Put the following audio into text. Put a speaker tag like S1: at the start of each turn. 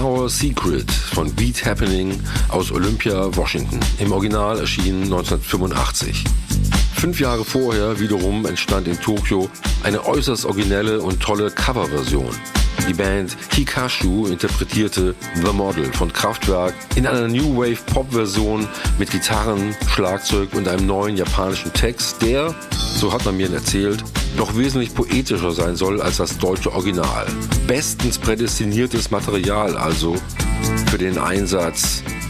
S1: Our Secret von Beat Happening aus Olympia, Washington. Im Original erschienen 1985. 5 Jahre vorher wiederum entstand in Tokio eine äußerst originelle und tolle Coverversion. Die Band Hikashu interpretierte The Model von Kraftwerk in einer New Wave Pop-Version mit Gitarren, Schlagzeug und einem neuen japanischen Text, der, so hat man mir erzählt, doch wesentlich poetischer sein soll als das deutsche Original. Bestens prädestiniertes Material also für den Einsatz